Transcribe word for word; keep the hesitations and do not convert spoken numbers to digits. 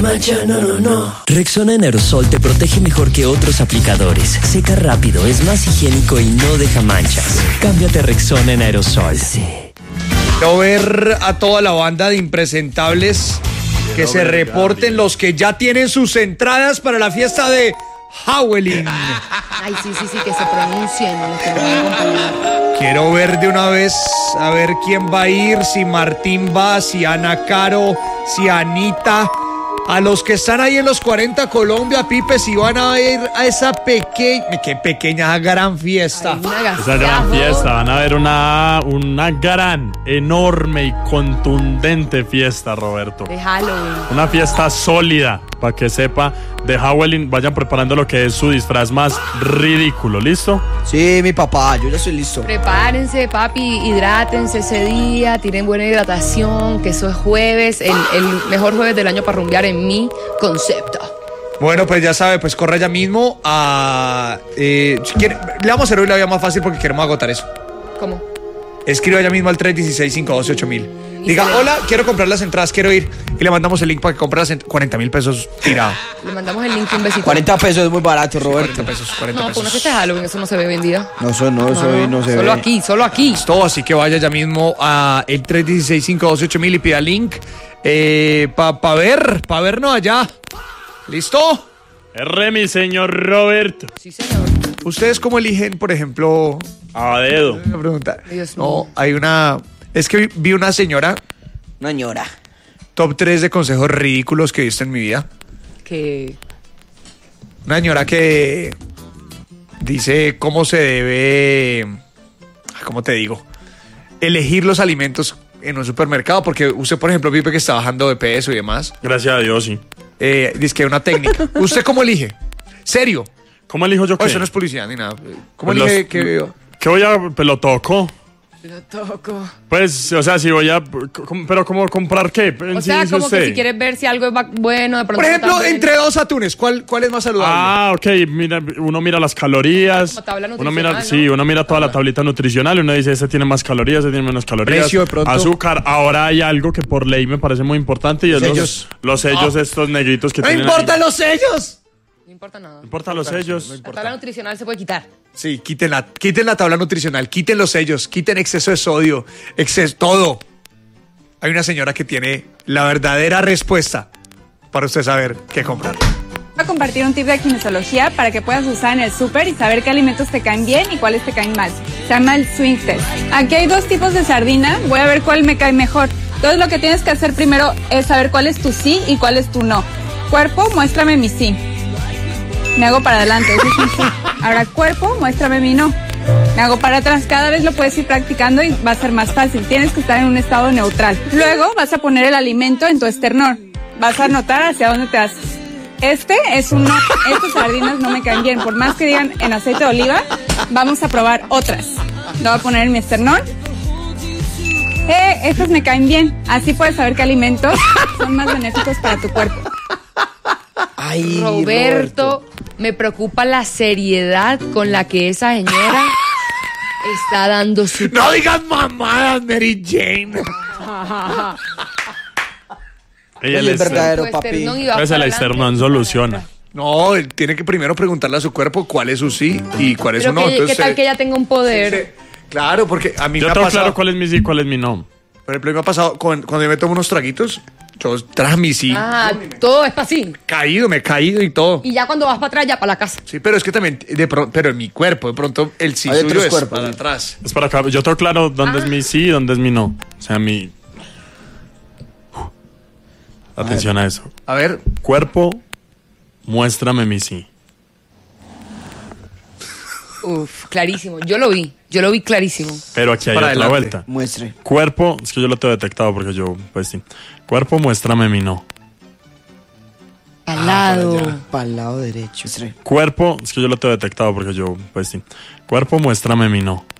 mancha, no, no, no. Rexona en aerosol te protege mejor que otros aplicadores. Seca rápido, es más higiénico y no deja manchas. Cámbiate a Rexona en aerosol. Sí. Quiero ver a toda la banda de impresentables que se reporten, los que ya tienen sus entradas para la fiesta de Halloween. Ay, sí, sí, sí, que se pronuncien. Los que nos van a acompañar. Quiero ver de una vez a ver quién va a ir, si Martín va, si Ana Caro, si Anita. A los que están ahí en los cuarenta Colombia, Pipe, si van a ir a esa pequeña, qué pequeña, gran fiesta. Ay, esa gran fiesta, van a ver una, una gran, enorme y contundente fiesta, Roberto. De Halloween. Una fiesta sólida, para que sepa, de Halloween. Vayan preparando lo que es su disfraz más ridículo, ¿listo? Sí, mi papá, yo ya estoy listo. Prepárense, papi, hidrátense ese día, tienen buena hidratación, que eso es jueves, el, el mejor jueves del año para rumbear en mi concepto. Bueno, pues ya sabe, pues corre ya mismo a... Eh, si quiere, le vamos a hacer hoy la vida más fácil porque queremos agotar eso. ¿Cómo? Escriba ya mismo al tres uno seis, cinco uno ocho mil. Diga, hola, quiero comprar las entradas, quiero ir. Y le mandamos el link para que compre las entradas. cuarenta mil pesos tirado. Le mandamos el link y un besito. cuarenta pesos es muy barato, Roberto. cuarenta pesos, cuarenta No, pesos. pues una fiesta de Halloween, eso no se ve vendida. No, eso no, eso no, no se Solo ve. aquí, solo aquí. Listo, así que vaya ya mismo a el tres uno seis, cinco uno ocho mil y pida link eh, para pa ver, para vernos allá. ¿Listo? R, mi señor Roberto. Sí, señor. ¿Ustedes cómo eligen, por ejemplo? A dedo. Una pregunta. Dios No, mío. hay una... Es que vi, vi una señora, Una ñora. top tres de consejos ridículos que he visto en mi vida. Que... Una señora que dice cómo se debe, ¿cómo te digo? Elegir los alimentos en un supermercado, porque usted, por ejemplo, Pipe, que está bajando de peso y demás, Gracias a Dios, sí. eh, dice que hay una técnica. ¿Usted cómo elige? ¿Serio? ¿Cómo elijo yo Oh, qué? eso no es publicidad ni nada. ¿Cómo Pues elige los- que... ¿Qué voy a...? Pues lo toco. Lo toco. Pues, o sea, si voy a... com- Pero, ¿cómo comprar qué? En O sí, sea, dice como usted. que si quieres ver si algo es va- bueno, de pronto... Por ejemplo, también- entre dos atunes, ¿cuál, cuál es más saludable? Ah, ok, mira, uno mira las calorías, Como tabla uno mira, nutricional, sí, ¿no? uno mira toda la tablita nutricional y uno dice, este tiene más calorías, este tiene menos calorías, Precio de pronto. azúcar. Ahora hay algo que por ley me parece muy importante y es Sellos. los, los sellos Ah. estos negritos que ¡No tienen importan ahí. los sellos! No importa nada. No importa los sellos. La tabla nutricional se puede quitar. Sí, quiten la, quiten la tabla nutricional, quiten los sellos, quiten exceso de sodio, exceso, todo. Hay una señora que tiene la verdadera respuesta para usted saber qué comprar. Voy a compartir un tip de kinesiología para que puedas usar en el súper y saber qué alimentos te caen bien y cuáles te caen mal. Se llama el swing test. Aquí hay dos tipos de sardina, voy a ver cuál me cae mejor. Entonces lo que tienes que hacer primero es saber cuál es tu sí y cuál es tu no. Cuerpo, muéstrame mi sí. Me hago para adelante, ese es un sí. Ahora cuerpo, muéstrame mi no. Me hago para atrás, cada vez lo puedes ir practicando y va a ser más fácil. Tienes que estar en un estado neutral. Luego vas a poner el alimento en tu esternón. Vas a notar hacia dónde te haces. Este es un no. Estas sardinas no me caen bien. Por más que digan en aceite de oliva, vamos a probar otras. Lo voy a poner en mi esternón. Eh, estas me caen bien. Así puedes saber qué alimentos son más benéficos para tu cuerpo. Ay, Roberto, me preocupa la seriedad con la que esa señora está dando su... No digas mamadas, Mary Jane. Ella Oye, el es verdadero, su papi. esternón y va Entonces para el adelante. esternón soluciona. No, él tiene que primero preguntarle a su cuerpo cuál es su sí y cuál es su Pero no. que, ¿qué Entonces, tal eh, que ella tenga un poder? eh, Claro, porque a mí Yo me ha tengo pasado. claro cuál es mi sí y cuál es mi no. Por ejemplo, me ha pasado con- cuando yo me tomo unos traguitos, yo tras mi sí. Ah, todo es para sí. Caído, me he caído y todo. Y ya cuando vas para atrás, ya para la casa. Sí, pero es que también, de pronto, pero en mi cuerpo, de pronto el sí Hay suyo otros es cuerpos, para sí. atrás. Es para acá. Yo tengo claro dónde es mi sí y dónde es mi no. O sea, mi... Atención a eso. A ver, Cuerpo, muéstrame mi sí. Uf, clarísimo. Yo lo vi. Yo lo vi clarísimo. Pero aquí hay Para otra adelante. vuelta. Muestre. Cuerpo, es que yo lo tengo detectado porque yo, pues sí. Cuerpo, muéstrame mi no. Al lado. Para el lado derecho. Cuerpo, es que yo lo tengo detectado porque yo, pues sí. Cuerpo, muéstrame mi no.